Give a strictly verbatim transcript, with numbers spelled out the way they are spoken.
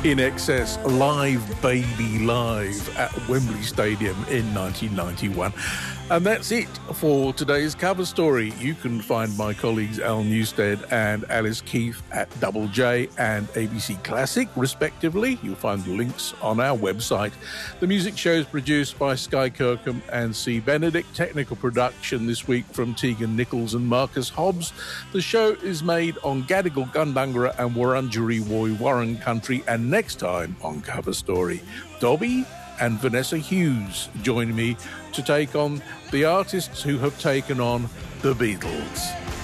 In Excess Live Baby Live at Wembley Stadium in nineteen ninety-one. And that's it for today's cover story. You can find my colleagues Al Newstead and Alice Keith at Double J and A B C Classic, respectively. You'll find the links on our website. The music show is produced by Sky Kirkham and C. Benedict. Technical production this week from Tegan Nichols and Marcus Hobbs. The show is made on Gadigal, Gundungurra and Wurundjeri Woi Wurrung country. And next time on Cover Story, Dobby and Vanessa Hughes join me to take on the artists who have taken on the Beatles.